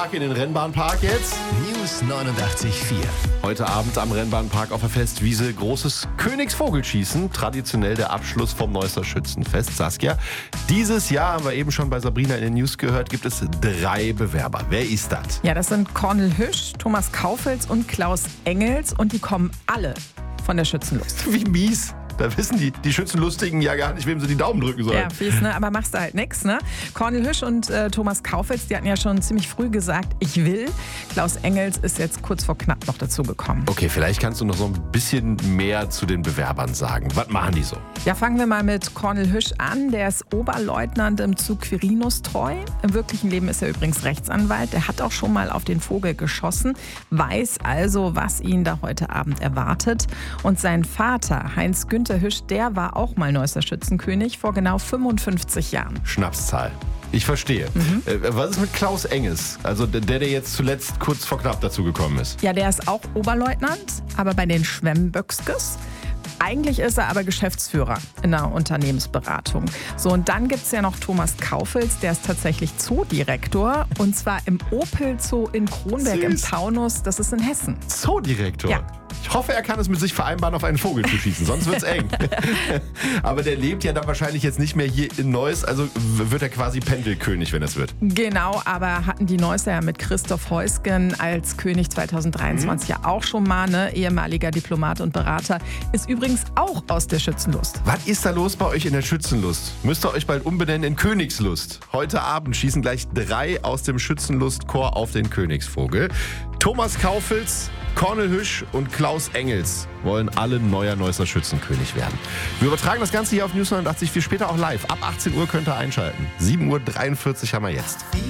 Tag in den Rennbahnpark jetzt. News 89.4. Heute Abend am Rennbahnpark auf der Festwiese großes Königsvogelschießen. Traditionell der Abschluss vom Neusser Schützenfest. Saskia, dieses Jahr, haben wir eben schon bei Sabrina in den News gehört, gibt es 3 Bewerber. Wer ist das? Ja, das sind Cornel Hüsch, Thomas Kaufels und Klaus Engels und die kommen alle von der Schützenlust. Wie mies. Da wissen die Schützenlustigen ja gar nicht, wem sie die Daumen drücken sollen. Ja, fies, ne? Aber machst du halt nix, ne? Cornel Hüsch und Thomas Kaufels, die hatten ja schon ziemlich früh gesagt, ich will. Klaus Engels ist jetzt kurz vor knapp noch dazugekommen. Okay, vielleicht kannst du noch so ein bisschen mehr zu den Bewerbern sagen. Was machen die so? Ja, fangen wir mal mit Cornel Hüsch an. Der ist Oberleutnant im Zug Quirinus treu. Im wirklichen Leben ist er übrigens Rechtsanwalt. Der hat auch schon mal auf den Vogel geschossen, weiß also, was ihn da heute Abend erwartet. Und sein Vater, Heinz Günther Hüsch, der war auch mal Neusser Schützenkönig vor genau 55 Jahren. Schnapszahl. Ich verstehe. Was ist mit Klaus Engels? Also der jetzt zuletzt kurz vor knapp dazugekommen ist. Ja, der ist auch Oberleutnant, aber bei den Schwemmböckskes. Eigentlich ist er aber Geschäftsführer in der Unternehmensberatung. So, und dann gibt es ja noch Thomas Kaufels, der ist tatsächlich Zoodirektor. Und zwar im Opel Zoo in Kronberg im Taunus, das ist in Hessen. Zoodirektor? Ja. Ich hoffe, er kann es mit sich vereinbaren, auf einen Vogel zu schießen, sonst wird's eng. Aber der lebt ja dann wahrscheinlich jetzt nicht mehr hier in Neuss, also wird er quasi Pendelkönig, wenn es wird. Genau, aber hatten die Neusser ja mit Christoph Heusgen als König 2023 ja auch schon mal, ne? Ehemaliger Diplomat und Berater, ist übrigens auch aus der Schützenlust. Was ist da los bei euch in der Schützenlust? Müsst ihr euch bald umbenennen in Königslust. Heute Abend schießen gleich 3 aus dem Schützenlustchor auf den Königsvogel. Thomas Kaufels, Cornel Hüsch und Klaus Engels wollen alle neuer Neusser Schützenkönig werden. Wir übertragen das Ganze hier auf News 89, viel später auch live. Ab 18 Uhr könnt ihr einschalten. 7:43 Uhr haben wir jetzt.